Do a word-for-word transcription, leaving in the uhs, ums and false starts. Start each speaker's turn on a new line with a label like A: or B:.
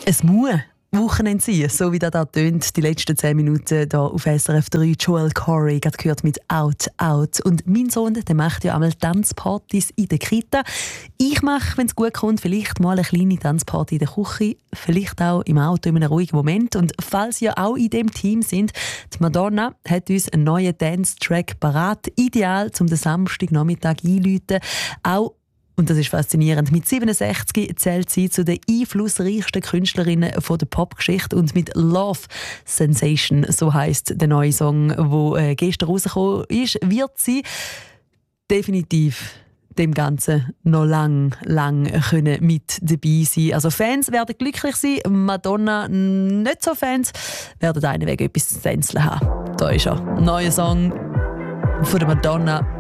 A: Es muss Wochenende sein, so wie das da tönt. Die letzten zehn Minuten hier auf S R F drei. Joel Corey, gerade gehört mit «Out, Out». Und mein Sohn, der macht ja einmal Tanzpartys in der Kita. Ich mache, wenn es gut kommt, vielleicht mal eine kleine Tanzparty in der Küche, vielleicht auch im Auto in einem ruhigen Moment. Und falls ihr auch in dem Team sind, die Madonna hat uns einen neuen Dance-Track parat. Ideal, um den Samstagnachmittag einzuläuten. Auch Und das ist faszinierend. Mit siebenundsechzig zählt sie zu den einflussreichsten Künstlerinnen von der Popgeschichte und mit «Love Sensation», so heisst der neue Song, der äh, gestern rausgekommen ist, wird sie definitiv dem Ganzen noch lang, lang können mit dabei sein. Also Fans werden glücklich sein, Madonna nicht so Fans werden einen Weg etwas zu tänzeln haben. Da ist er, neuer Song von der Madonna.